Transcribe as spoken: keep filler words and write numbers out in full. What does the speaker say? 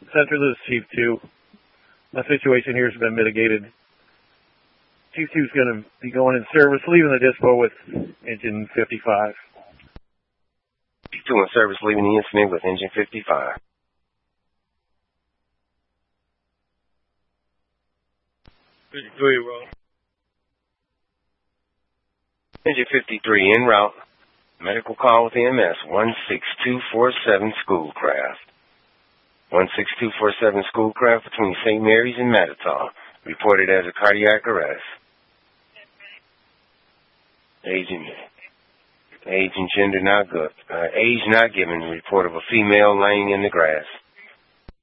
Center, this is Chief two. My situation here has been mitigated. Chief two is going to be going in service, leaving the dispo with engine fifty-five. Chief two in service, leaving the incident with engine fifty-five. fifty-three, roll. Engine fifty-three en route. Medical call with E M S one six two four seven Schoolcraft. one six two four seven Schoolcraft between Saint Mary's and Matador. Reported as a cardiac arrest. Age and, age and gender not good. Uh, age not given. Report of a female laying in the grass.